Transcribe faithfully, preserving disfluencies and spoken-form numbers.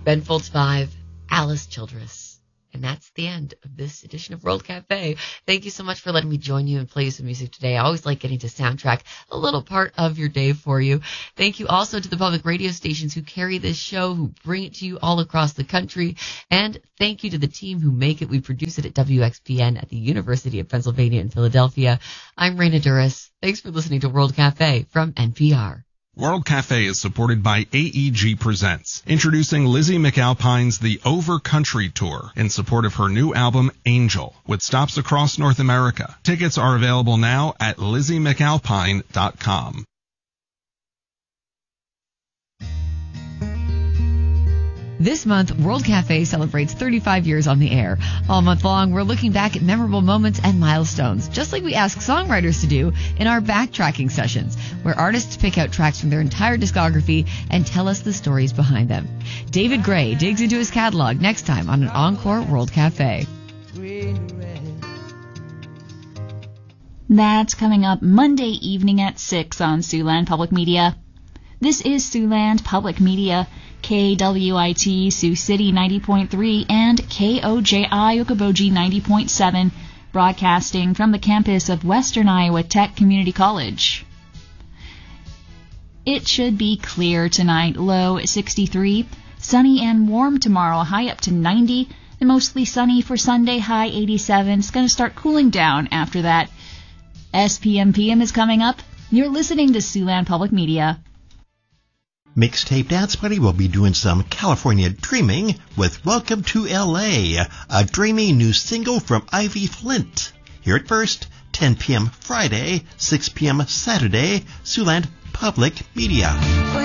Ben Folds five, Alice Childress. And that's the end of this edition of World Cafe. Thank you so much for letting me join you and play you some music today. I always like getting to soundtrack a little part of your day for you. Thank you also to the public radio stations who carry this show, who bring it to you all across the country. And thank you to the team who make it. We produce it at W X P N at the University of Pennsylvania in Philadelphia. I'm Raina Duras. Thanks for listening to World Cafe from N P R. World Cafe is supported by A E G Presents, introducing Lizzie McAlpine's The Over Country Tour in support of her new album, Angel, with stops across North America. Tickets are available now at lizzie mcalpine dot com. This month, World Cafe celebrates thirty-five years on the air. All month long, we're looking back at memorable moments and milestones, just like we ask songwriters to do in our backtracking sessions, where artists pick out tracks from their entire discography and tell us the stories behind them. David Gray digs into his catalog next time on an Encore World Cafe. That's coming up Monday evening at six on Siouxland Public Media. This is Siouxland Public Media, K W I T Sioux City ninety point three and K O J I Okoboji ninety point seven, broadcasting from the campus of Western Iowa Tech Community College. It should be clear tonight, low sixty-three, sunny and warm tomorrow, high up to ninety, and mostly sunny for Sunday, high eighty-seven. It's going to start cooling down after that. S P M P M is coming up. You're listening to Siouxland Public Media. Mixtape Dance Buddy will be doing some California dreaming with Welcome to L A, a dreamy new single from Ivy Flint. Hear it first, ten p.m. Friday, six p.m. Saturday, Siouxland Public Media.